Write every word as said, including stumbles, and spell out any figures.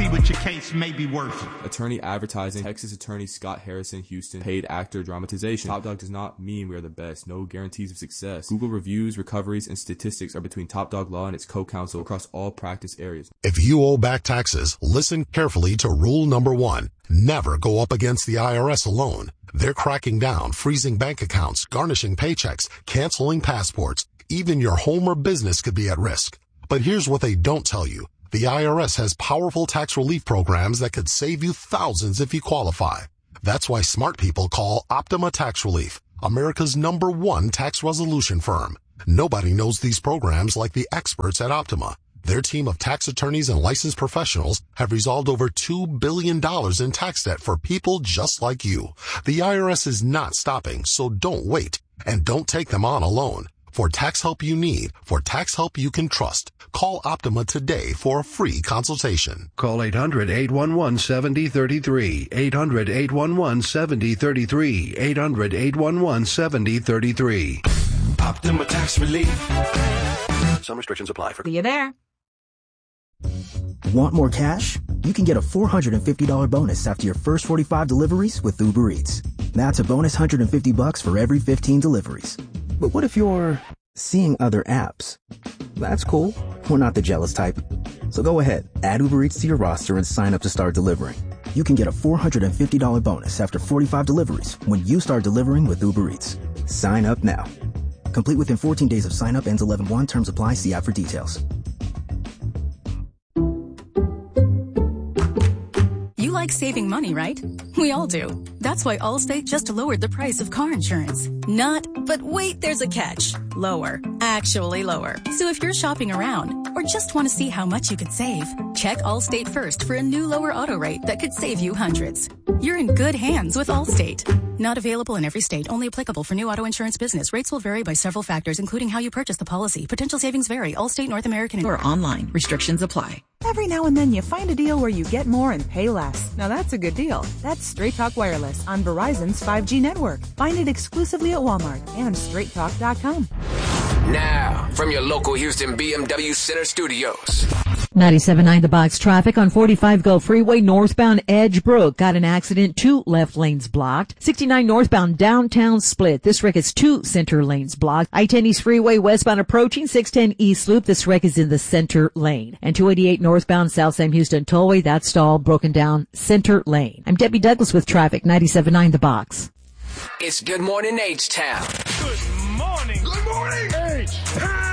see what your case may be worth. Attorney advertising. Texas attorney Scott Harrison, Houston. Paid actor dramatization. Top Dog does not mean we are the best. No guarantees of success. Google reviews, recoveries, and statistics are between Top Dog Law and its co-counsel across all practice areas. If you owe back taxes, listen carefully to rule number one. Never go up against the I R S alone. They're cracking down, freezing bank accounts, garnishing paychecks, canceling passports. Even your home or business could be at risk. But here's what they don't tell you. The I R S has powerful tax relief programs that could save you thousands if you qualify. That's why smart people call Optima Tax Relief, America's number one tax resolution firm. Nobody knows these programs like the experts at Optima. Their team of tax attorneys and licensed professionals have resolved over two billion dollars in tax debt for people just like you. The I R S is not stopping, so don't wait. And don't take them on alone. For tax help you need, for tax help you can trust, call Optima today for a free consultation. Call eight hundred, eight one one, seven zero three three, eight hundred, eight one one, seven zero three three, eight hundred, eight one one, seven zero three three. Optima Tax Relief. Some restrictions apply. For See you there. Want more cash? You can get a four hundred fifty dollars bonus after your first forty-five deliveries with Uber Eats. That's a bonus one hundred fifty bucks for every fifteen deliveries. But what if you're seeing other apps? That's cool. We're not the jealous type. So go ahead, add Uber Eats to your roster and sign up to start delivering. You can get a four hundred fifty dollars bonus after forty-five deliveries when you start delivering with Uber Eats. Sign up now. Complete within fourteen days of sign up, ends eleven one. Terms apply. See app for details. You like saving money, right? We all do. That's why Allstate just lowered the price of car insurance. Not, but wait, there's a catch. Lower. Actually lower. So if you're shopping around or just want to see how much you could save, check Allstate first for a new lower auto rate that could save you hundreds. You're in good hands with Allstate. Not available in every state. Only applicable for new auto insurance business. Rates will vary by several factors, including how you purchase the policy. Potential savings vary. Allstate North American Or online. Restrictions apply. Every now and then you find a deal where you get more and pay less. Now that's a good deal. That's Straight Talk Wireless on Verizon's five G network. Find it exclusively at Walmart and straight talk dot com. Now, from your local Houston B M W Center Studios. ninety-seven point nine The Box traffic on forty-five Gulf Freeway northbound Edgebrook. Got an accident, two left lanes blocked. sixty-nine northbound downtown split. This wreck is two center lanes blocked. I ten East Freeway westbound approaching six ten East Loop. This wreck is in the center lane. And two eighty-eight northbound South Sam Houston Tollway. That stall broken down center lane. I'm Debbie Douglas with traffic. ninety-seven point nine The Box. It's Good Morning H-Town. Good morning. Good morning, H-Town.